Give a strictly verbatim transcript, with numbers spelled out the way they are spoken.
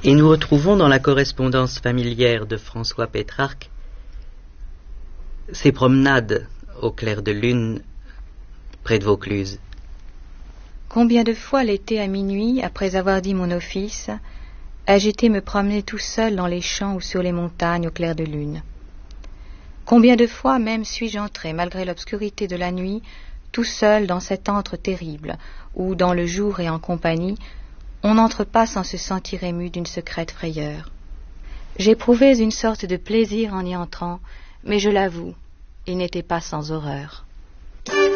Et nous retrouvons dans la correspondance familière de François Pétrarque ses promenades au clair de lune près de Vaucluse. Combien de fois l'été à minuit, après avoir dit mon office, ai-je été me promener tout seul dans les champs ou sur les montagnes au clair de lune. Combien de fois même suis-je entré, malgré l'obscurité de la nuit, tout seul dans cet antre terrible, où, dans le jour et en compagnie, on n'entre pas sans se sentir ému d'une secrète frayeur. J'éprouvais une sorte de plaisir en y entrant, mais je l'avoue, il n'était pas sans horreur.